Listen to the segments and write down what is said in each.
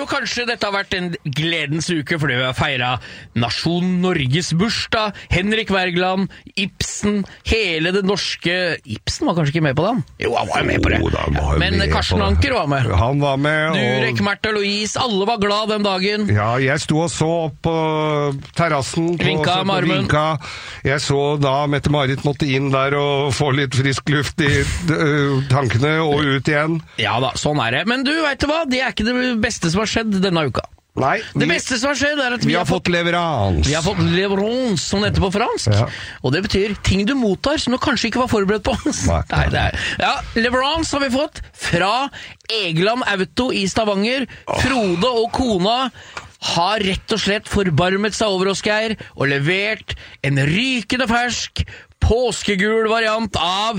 jo kanskje dette har vært en gledens uke, fordi vi har feiret Nasjon Norges bursdag, Henrik Wergeland, Ibsen, hele det norske... Ibsen var kanskje ikke med på den? Jo, han var med på det. Men Karsten Anker var med. Han var med. Durek, Märtha Louise, alle var glad den dagen. Ja, jeg sto og så på terrassen på Vinka. Jeg så da Mette-Marit måtte inn der og få litt frisk luft i tankene og ut igjen. Ja da, sånn er det. Men du, vet du hva? Det er ikke det beste som har skjedd denne uka. Nei. Det beste som har skjedd er at vi har fått leverance. Vi har fått leverance, som det heter på fransk. Ja. Og det betyr ting du mottar som du kanskje ikke var forberedt på. Nei, det er. Ja, leverance har vi fått fra Egeland Auto i Stavanger. Frode og kona har rett og slett forbarmet seg over oss, Geir, og levert en rykende fersk påskegul variant av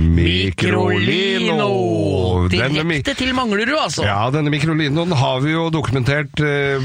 Microlino. Direkte til Manglerud, altså. Ja, denne Microlinoen har vi jo dokumentert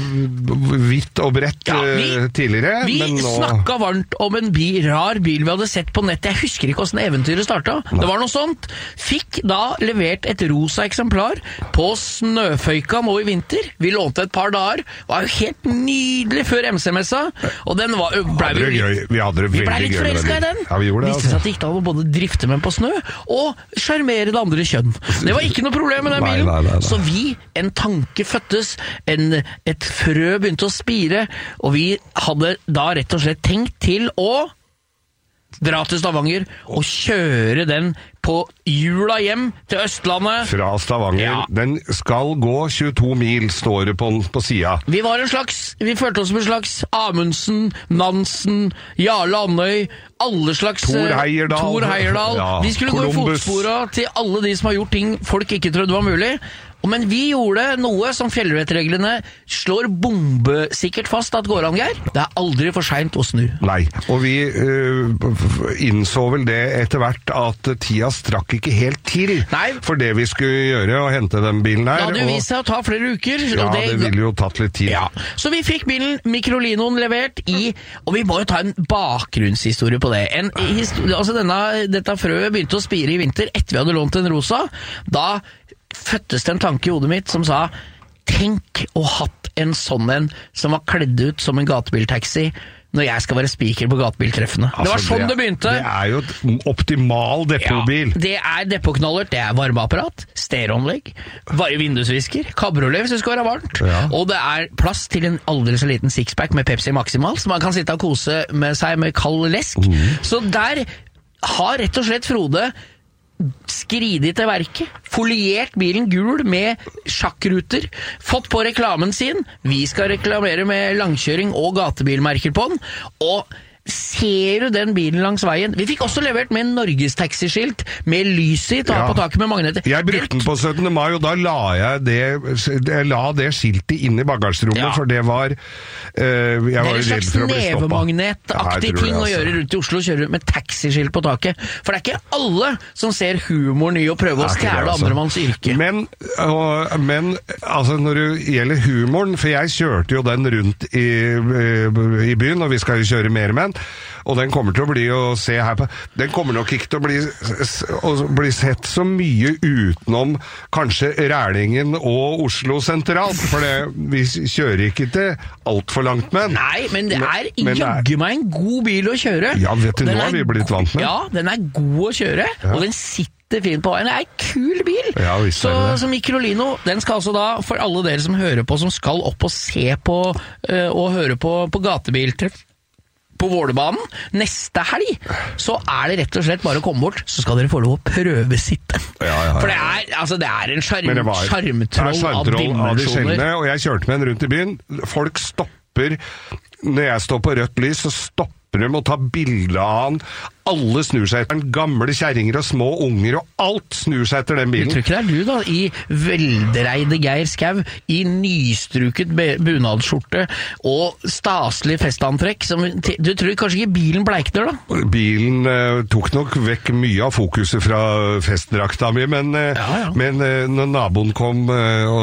vidt og bredt tidligere. Vi snakket varmt om en rar bil vi hadde sett på nettet. Jeg husker ikke hvordan eventyret startet. Det var noe sånt. Fikk da levert et rosa eksemplar på Snøføyka nå i vinter. Vi lånte et par dager. Var jo helt nydelig før MC-messa. Og den ble vi litt forelsket i den. Ja, vi gjorde det. Viste seg at det gikk an å både drifte med på snø og skjermere det andre kjønn. Det var ikke noe problem med den bilen. Nei. Så en tanke føttes, et frø begynte å spire, og vi hadde da rett og slett tenkt til å dra til Stavanger og kjøre den på jula hjem til Østlandet. Fra Stavanger. Ja. Den skal gå 22 mil, står det på siden. Vi følte oss som en slags Amundsen, Nansen, Jarle Andøy, alle slags... Thor Heyerdahl. Ja, vi skulle Columbus. Gå i fotsporet til alle de som har gjort ting folk ikke trodde var mulig. Men vi gjorde noe som fjellvettreglene slår bombesikkert fast at går an, Geir. Det er aldri for sent å snu. Nei, og vi innså vel det etter hvert at tida strakk ikke helt til for det vi skulle gjøre og hente den bilen der. Det hadde jo vist seg å ta flere uker. Ja, det ville jo tatt litt tid. Ja. Så vi fikk bilen Microlinoen levert og vi må jo ta en bakgrunnshistorie på det. Dette frøet begynte å spire i vinter etter vi hadde lånt en rosa. Da føttes det en tanke i hodet mitt som sa, tenk å hatt en sånn en som var kledd ut som en gatebiltaxi når jeg skal være speaker på gatebiltreffene. Det var sånn det begynte. Det er jo et optimal depotbil. Ja, det er depoknaller, det er varmeapparat, stereoanlegg, vindusvisker, kabriolet hvis det skal være varmt, og det er plass til en aldri så liten sixpack med Pepsi Maximal, så man kan sitte og kose med seg med kald lesk. Så der har rett og slett Frode skridig til verket, foliert bilen gul med sjakkruter, fått på reklamen sin, vi skal reklamere med langkjøring og gatebilmerker på den, og ser du den bilen langs veien? Vi fikk også levert med en Norges taxiskilt med lys i, ta på taket med magneter. Jeg brukte den på 17. mai, og da la jeg det skiltet inn i bagasjerommet, for det var det er en slags nevemagnetaktig ting å gjøre rundt i Oslo, kjøre med taxiskilt på taket. For det er ikke alle som ser humoren i å prøve å stjæle andremanns yrke. Men altså, når det gjelder humoren, for jeg kjørte jo den rundt i byen, og vi skal jo kjøre mer med den, og den kommer til å bli å se her på, den kommer nok ikke til å bli sett så mye utenom kanskje Rælingen og Oslo sentralt, for vi kjører ikke til alt for langt med den. Nei, men det er jaggu meg en god bil å kjøre. Ja, vet du, nå har vi blitt vant med. Ja, den er god å kjøre, og den sitter fint på veien. Det er en kul bil. Ja, så Microlino, den skal altså da, for alle dere som hører på, som skal opp og se på og høre på gatebiltreff på Vålerbanen neste helg, så er det rett og slett bare å komme bort, så skal dere få lov å prøvesitte. For det er en skjermtroll av dimensjoner. Og jeg kjørte med en rundt i byen. Folk stopper, når jeg står på rødt lys, så stopper de og tar bilder av han. Alle snur seg etter den, gamle kjerringer og små unger, og alt snur seg etter den bilen. Jeg tror ikke det er du da, i veldreide Geir Skau, i nystruket bunadsskjorte og staselig festantrekk, du tror kanskje ikke bilen bleikner da? Bilen tok nok vekk mye av fokuset fra festdrakta mi, men når naboen kom og